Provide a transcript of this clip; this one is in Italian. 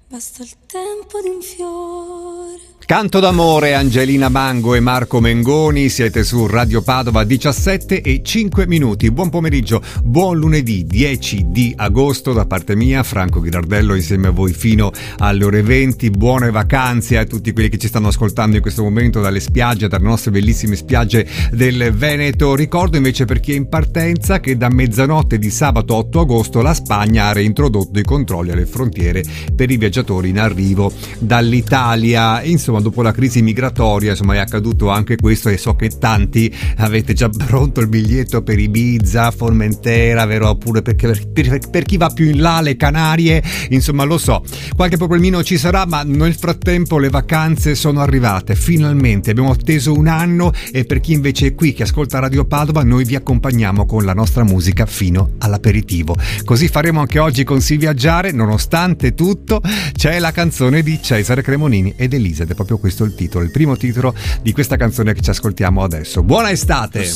Basta il tempo di un fiore. Canto d'amore, Angelina Mango e Marco Mengoni, siete su Radio Padova, 17:05. Buon pomeriggio, buon lunedì 10 di agosto da parte mia, Franco Ghirardello insieme a voi fino alle ore 20. Buone vacanze a tutti quelli che ci stanno ascoltando in questo momento dalle spiagge, dalle nostre bellissime spiagge del Veneto. Ricordo invece per chi è in partenza che da mezzanotte di sabato 8 agosto la Spagna ha reintrodotto i controlli alle frontiere per i viaggiatori in arrivo dall'Italia. Insomma, dopo la crisi migratoria, insomma, è accaduto anche questo e so che tanti avete già pronto il biglietto per Ibiza, Formentera, vero? Oppure per chi va più in là, le Canarie, insomma, lo so. Qualche problemino ci sarà, ma nel frattempo le vacanze sono arrivate, finalmente. Abbiamo atteso un anno e per chi invece è qui che ascolta Radio Padova, noi vi accompagniamo con la nostra musica fino all'aperitivo. Così faremo anche oggi con Si Viaggiare, nonostante tutto. C'è la canzone di Cesare Cremonini ed Elisa, ed è proprio questo il titolo, il primo titolo di questa canzone che ci ascoltiamo adesso. Buona estate!